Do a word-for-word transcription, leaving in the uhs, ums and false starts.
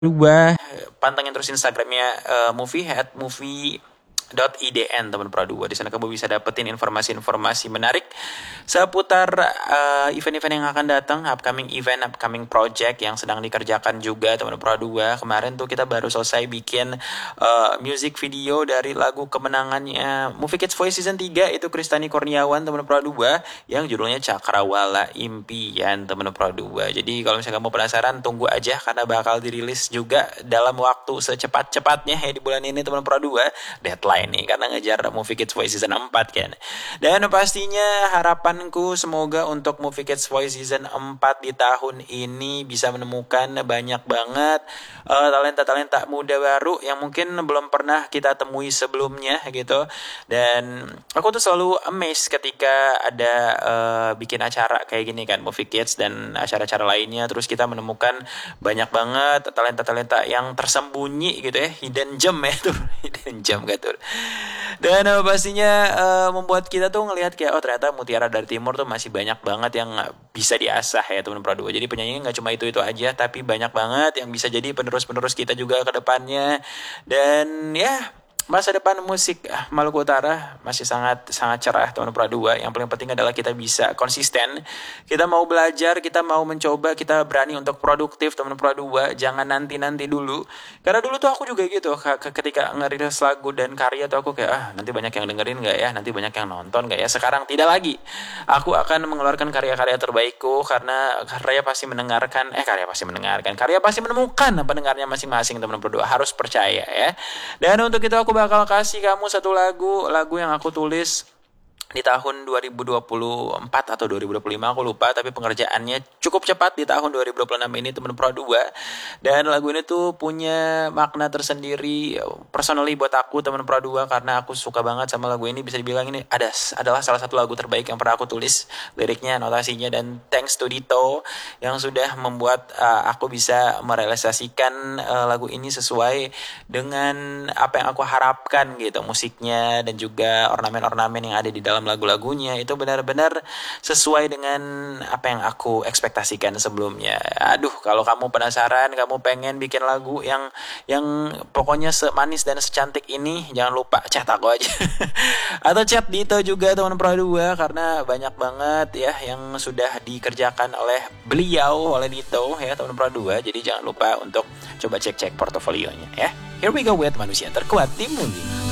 Dua, pantengin terus Instagramnya uh, movie at movie dot idn teman Pradua. Di sana kamu bisa dapetin informasi-informasi menarik seputar uh, event-event yang akan datang, upcoming event, upcoming project yang sedang dikerjakan juga teman Pradua. Kemarin tuh kita baru selesai bikin uh, music video dari lagu kemenangannya Movie Kids Voice Season tiga, itu Kristani Kurniawan teman Pradua, yang judulnya Cakrawala Impian teman Pradua. Jadi kalau misalnya kamu penasaran, tunggu aja karena bakal dirilis juga dalam waktu secepat-cepatnya ya di bulan ini teman Pradua. Deadline nih karena ngejar Movie Kids Voice Season empat kan. Dan pastinya harapanku semoga untuk Movie Kids Voice Season empat di tahun ini bisa menemukan banyak banget uh, talenta-talenta muda baru yang mungkin belum pernah kita temui sebelumnya gitu. Dan aku tuh selalu amazed ketika ada uh, bikin acara kayak gini kan, Movie Kids dan acara-acara lainnya, terus kita menemukan banyak banget talenta-talenta yang tersembunyi gitu ya, hidden gem ya tuh, hidden gem gitu. Dan uh, pastinya uh, membuat kita tuh ngelihat kayak oh ternyata mutiara dari timur tuh masih banyak banget yang bisa diasah ya teman Pradua. Jadi penyanyinya nggak cuma itu-itu aja, tapi banyak banget yang bisa jadi penerus-penerus kita juga ke depannya. Dan ya, masa depan musik Maluku Utara masih sangat sangat cerah teman Pradua. Yang paling penting adalah kita bisa konsisten. Kita mau belajar, kita mau mencoba, kita berani untuk produktif teman Pradua. Jangan nanti-nanti dulu. Karena dulu tuh aku juga gitu, ketika ngerilis lagu dan karya tuh aku kayak ah nanti banyak yang dengerin gak ya, nanti banyak yang nonton gak ya. Sekarang tidak lagi. Aku akan mengeluarkan karya-karya terbaikku karena karya pasti mendengarkan, eh karya pasti mendengarkan, karya pasti menemukan pendengarnya masing-masing teman Pradua. Harus percaya ya. Dan untuk itu aku bakal kasih kamu satu lagu, lagu yang aku tulis di tahun dua ribu dua puluh empat atau dua ribu dua puluh lima aku lupa, tapi pengerjaannya cukup cepat di tahun dua ribu dua puluh enam ini teman Pradua. Dan lagu ini tuh punya makna tersendiri personally buat aku teman Pradua, karena aku suka banget sama lagu ini. Bisa dibilang ini ada adalah salah satu lagu terbaik yang pernah aku tulis, liriknya, notasinya, dan thanks to Dito yang sudah membuat uh, aku bisa merealisasikan uh, lagu ini sesuai dengan apa yang aku harapkan gitu, musiknya dan juga ornamen-ornamen yang ada di dalam lagu-lagunya itu benar-benar sesuai dengan apa yang aku ekspektasikan sebelumnya. Aduh, kalau kamu penasaran, kamu pengen bikin lagu yang yang pokoknya semanis dan secantik ini, jangan lupa chat aku aja. Atau chat Dito juga teman Pradua, karena banyak banget ya yang sudah dikerjakan oleh beliau, oleh Dito ya teman Pradua. Jadi jangan lupa untuk coba cek-cek portofolionya ya. Here we go with manusia terkuat Tim Mundi.